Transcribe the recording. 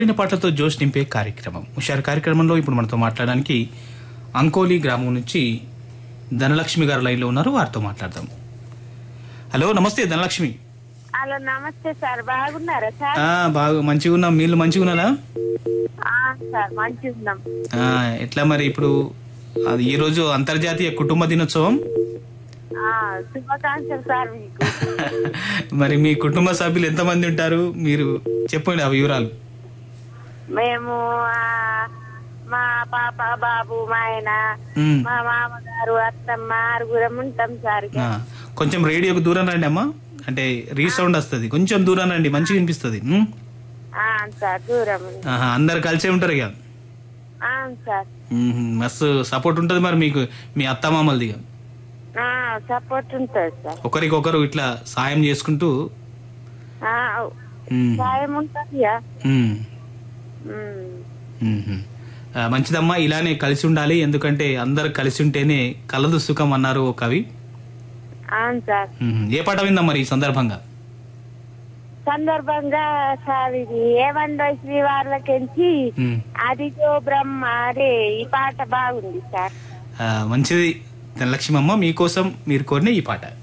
పాటలతో జోష్ నింపే కార్యక్రమం హుషారు కార్యక్రమంలో ఇప్పుడు మనతో మాట్లాడడానికి అంకోలి గ్రామం నుంచి ధనలక్ష్మి గారు లైన్ లో ఉన్నారు. వారితో మాట్లాడదాం. హలో, నమస్తే ధనలక్ష్మి. హలో, నమస్తే సార్. బాగున్నారా సార్? బాగా మంచిగా ఉన్నాం. మీరు మంచిగా ఉన్నారా? సార్ మంచిగా ఉన్నాం. ఎట్లా మరి ఇప్పుడు అది ఈ రోజు అంతర్జాతీయ కుటుంబ దినోత్సవం. శుభాకాంక్షలు సార్ మీకు. మరి మీ కుటుంబ సభ్యులు ఎంతమంది ఉంటారు? మీరు చెప్పండి ఆ వివరాలు. మేము మా పాప, బాబు, మా ఆయన, మా మామగారు, అత్తమ్మ, ఆరుగురం ఉంటాం సార్. కొంచెం రేడియోకి దూరం రండి అమ్మా, అంటే రీసౌండ్ వస్తుంది. కొంచెం దూరం రండి, మంచిగా వినిపిస్తుంది. సార్ దూరం అందరు కలిసే ఉంటారు ఇక. సార్ మస్తు సపోర్ట్ ఉంటుంది మరి మీకు మీ అత్తమామలది. సపోర్ట్ ఉంటుంది సార్. ఒకరికొకరు ఇట్లా సాయం చేసుకుంటూ సాయం ఉంటుంది. మంచిదమ్మా, ఇలానే కలిసి ఉండాలి. ఎందుకంటే అందరు కలిసి ఉంటేనే కలదు సుఖం అన్నారు ఓ కవి. సార్ ఏ పాట విందాం మరి ఈ సందర్భంగా? సార్ ఇది ఏమండో శ్రీ వాళ్ళకించి అదిగో బ్రహ్మ రే, ఈ పాట బాగుంది సార్. మంచిది ధనలక్ష్మి అమ్మ, మీకోసం మీరు కోరిన ఈ పాట.